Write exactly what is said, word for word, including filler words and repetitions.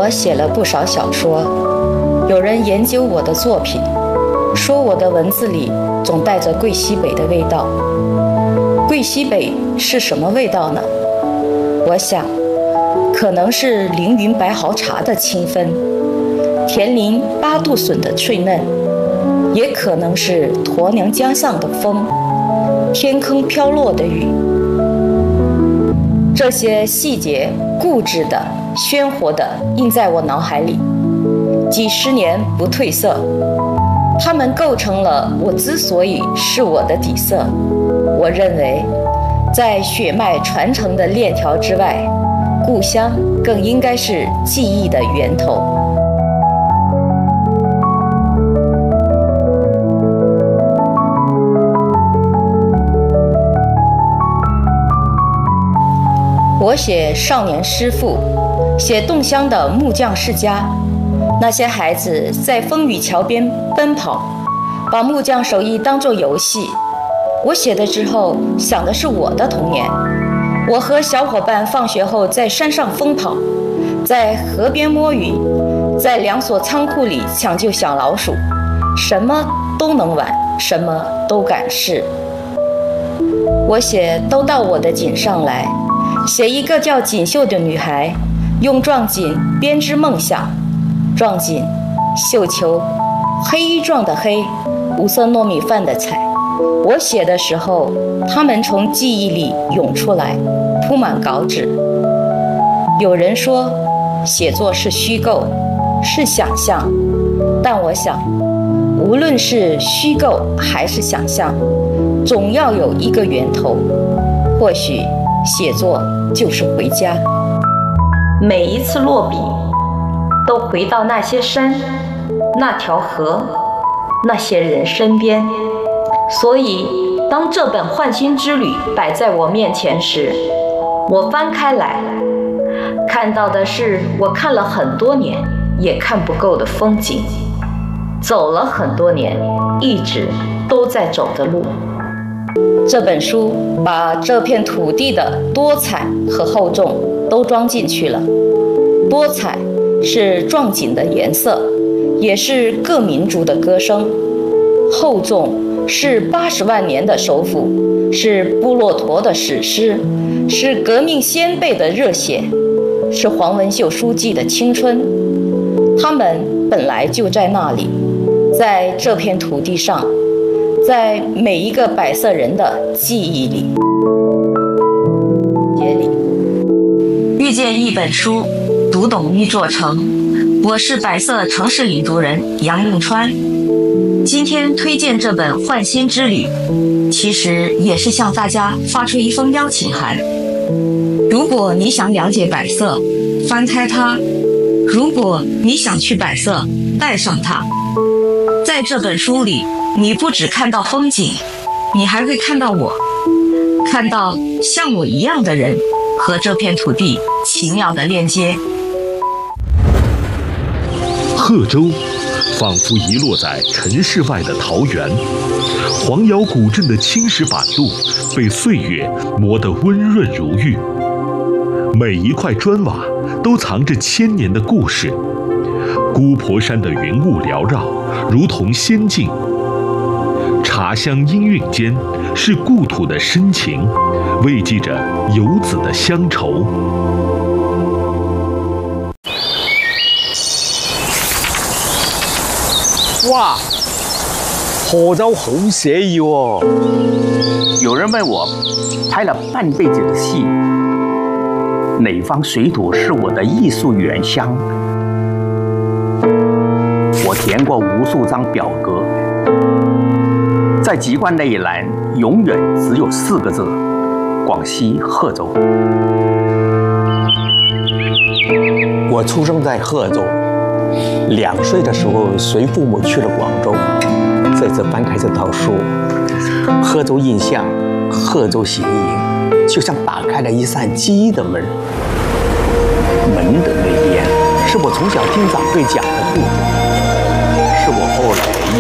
我写了不少小说，有人研究我的作品，说我的文字里总带着桂西北的味道。桂西北是什么味道呢？我想，可能是凌云白毫茶的清芬，田林八度笋的脆嫩，也可能是鸵娘江上的风，天坑飘落的雨。这些细节固执的、鲜活的印在我脑海里，几十年不褪色。它们构成了我之所以是我的底色。我认为，在血脉传承的链条之外，故乡更应该是记忆的源头。我写少年诗赋，写洞乡的木匠世家，那些孩子在风雨桥边奔跑，把木匠手艺当作游戏。我写的之后，想的是我的童年。我和小伙伴放学后在山上疯跑，在河边摸鱼，在两所仓库里抢救小老鼠，什么都能玩，什么都敢试。我写都到我的锦上来，写一个叫锦绣的女孩，用壮锦编织梦想。壮锦，绣球，黑衣壮的黑，五色糯米饭的彩。我写的时候，它们从记忆里涌出来，铺满稿纸。有人说，写作是虚构，是想象，但我想，无论是虚构还是想象，总要有一个源头。或许写作就是回家。每一次落笔，都回到那些山，那条河，那些人身边。所以，当这本《幻心之旅》摆在我面前时，我翻开来，看到的是我看了很多年也看不够的风景，走了很多年一直都在走的路。这本书把这片土地的多彩和厚重都装进去了。多彩是壮锦的颜色，也是各民族的歌声；厚重是八十万年的首府，是部落驼的史诗，是革命先辈的热血，是黄文秀书记的青春。他们本来就在那里，在这片土地上，在每一个百色人的记忆里。遇见一本书，读懂一座城。我是百色城市领读人杨应川。今天推荐这本《幻心之旅》，其实也是向大家发出一封邀请函。如果你想了解百色，翻开它；如果你想去百色，带上它。在这本书里，你不只看到风景，你还会看到我，看到像我一样的人和这片土地奇妙的链接。 贺州仿佛遗落在尘世外的桃源，黄窑古镇的青石板路被岁月磨得温润如玉，每一块砖瓦都藏着千年的故事。姑婆山的云雾缭绕，如同仙境。茶香氤氲间，是故土的深情，慰藉着游子的乡愁。 哇，賀州好寫意喎！ 有人问我，拍了半辈子的戏，哪方水土是我的艺术原乡？我填过无数张表格，在籍贯那一栏，永远只有四个字：广西贺州。 我出生在贺州。两岁的时候，随父母去了广州。这次翻开这套书，贺州印象、贺州形影，就像打开了一扇记忆的门。门的那边，是我从小听长辈讲的故事，是我后来